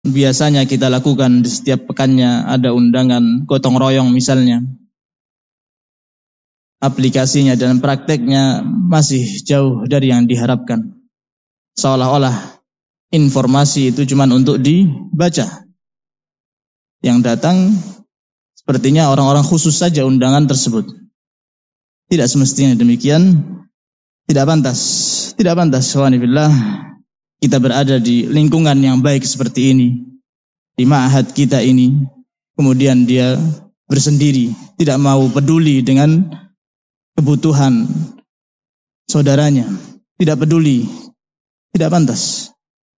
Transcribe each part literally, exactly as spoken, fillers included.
biasanya kita lakukan di setiap pekannya, ada undangan gotong royong misalnya. Aplikasinya dan prakteknya masih jauh dari yang diharapkan. Seolah-olah informasi itu cuma untuk dibaca. Yang datang sepertinya orang-orang khusus saja undangan tersebut. Tidak semestinya demikian. Tidak pantas. Tidak pantas. Subhanallah. Kita berada di lingkungan yang baik seperti ini, di ma'had kita ini, kemudian dia bersendiri, tidak mau peduli dengan kebutuhan saudaranya, tidak peduli, tidak pantas.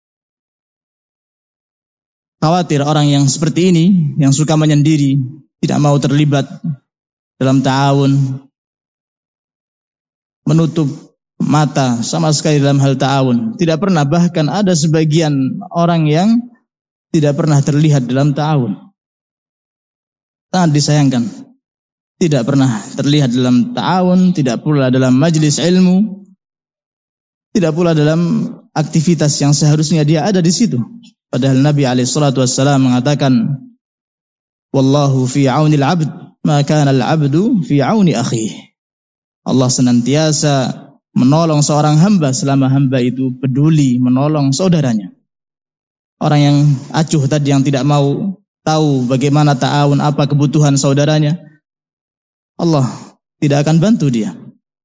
Khawatir orang yang seperti ini, yang suka menyendiri, tidak mau terlibat dalam ta'awun, menutup mata sama sekali dalam hal ta'awun. Tidak pernah, bahkan ada sebagian orang yang tidak pernah terlihat dalam ta'awun. Sangat disayangkan. Tidak pernah terlihat dalam ta'awun, tidak pula dalam majlis ilmu, tidak pula dalam aktivitas yang seharusnya dia ada di situ. Padahal Nabi alaihi salatu wassalam mengatakan, wallahu fi aunil abd, ma kana al-abdu fi auni akhihi. Allah senantiasa menolong seorang hamba selama hamba itu peduli menolong saudaranya. Orang yang acuh tadi, yang tidak mau tahu bagaimana ta'awun, apa kebutuhan saudaranya, Allah tidak akan bantu dia.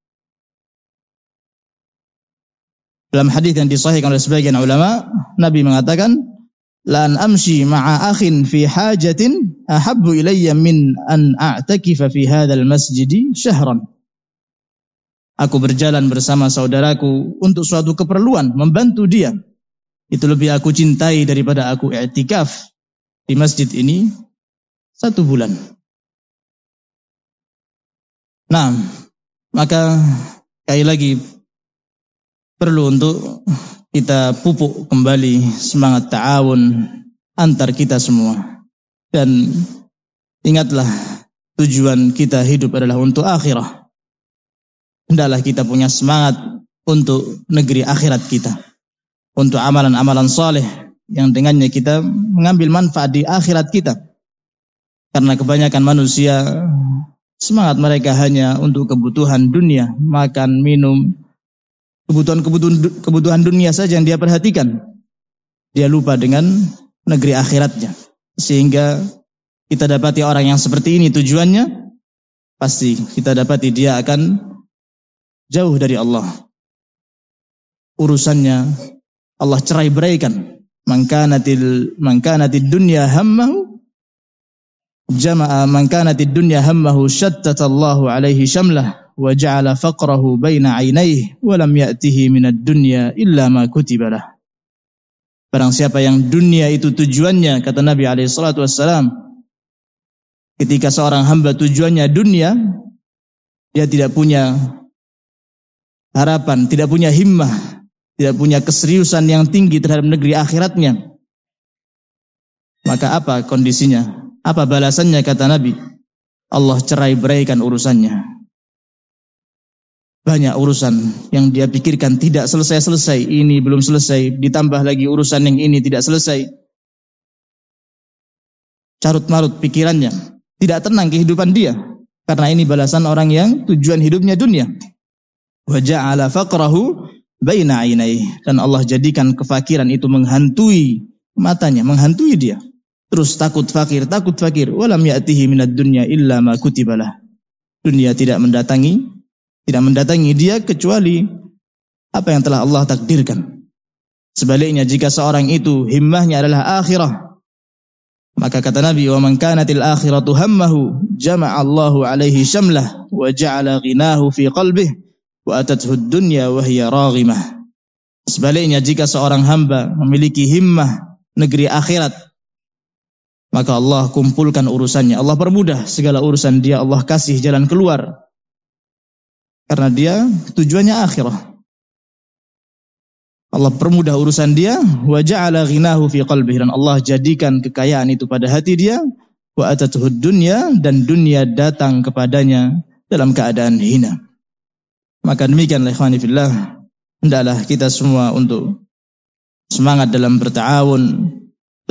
Dalam hadis yang disahihkan oleh sebagian ulama, Nabi mengatakan, la an amshi ma'a akhin fi hajatin ahabbu ilayya min an a'takifa fi hadzal masjidi syahran. Aku berjalan bersama saudaraku untuk suatu keperluan, membantu dia. Itu lebih aku cintai daripada aku i'tikaf di masjid ini satu bulan. Nah, maka sekali lagi perlu untuk kita pupuk kembali semangat ta'awun antar kita semua. Dan ingatlah, tujuan kita hidup adalah untuk akhirah. Hendaklah kita punya semangat untuk negeri akhirat kita, untuk amalan-amalan saleh yang dengannya kita mengambil manfaat di akhirat kita. Karena kebanyakan manusia semangat mereka hanya untuk kebutuhan dunia, makan, minum, kebutuhan-kebutuhan kebutuhan dunia saja yang dia perhatikan. Dia lupa dengan negeri akhiratnya. Sehingga kita dapati orang yang seperti ini tujuannya, pasti kita dapati dia akan jauh dari Allah. Urusannya Allah cerai beraikan. Man kanatil man kanatid dunya hammahu jama'a man kanatid dunya hammahu shattata Allahu alaihi syamlah wa ja'ala faqrahu baina 'ainaihi wa lam ya'tihi minad dunya illa ma kutiba lah. Barang siapa yang dunia itu tujuannya, kata Nabi alaihi salatu wassalam, ketika seorang hamba tujuannya dunia, dia tidak punya harapan, tidak punya himmah, tidak punya keseriusan yang tinggi terhadap negeri akhiratnya. Maka apa kondisinya? Apa balasannya, kata Nabi? Allah cerai beraikan urusannya. Banyak urusan yang dia pikirkan tidak selesai-selesai, ini belum selesai, ditambah lagi urusan yang ini tidak selesai. Carut-marut pikirannya, tidak tenang kehidupan dia, karena ini balasan orang yang tujuan hidupnya dunia. Wa ja'ala faqrahu baina 'ainaihi, dan Allah jadikan kefakiran itu menghantui matanya, menghantui dia. Terus takut fakir, takut fakir. Walam ya'tihi minad dunya illa ma kutibalah. Dunia tidak mendatangi, tidak mendatangi dia kecuali apa yang telah Allah takdirkan. Sebaliknya, jika seorang itu himmahnya adalah akhirah, maka kata Nabi, wa man kanatil akhiratu hammahu jama'a Allahu alaihi syamlah wa ja'ala ghinahu fi qalbihi wa atathu dunya wa hiya raghimah. Sebaliknya, jika seorang hamba memiliki himmah negeri akhirat, maka Allah kumpulkan urusannya, Allah permudah segala urusan dia, Allah kasih jalan keluar, karena dia tujuannya akhirah. Allah permudah urusan dia, wa ja'ala ghinahu fi qalbihi, dan Allah jadikan kekayaan itu pada hati dia, wa atathu dunya, dan dunia datang kepadanya dalam keadaan hina. Maka demikianlah ikhwani fillah, hendaklah kita semua untuk semangat dalam berta'awun,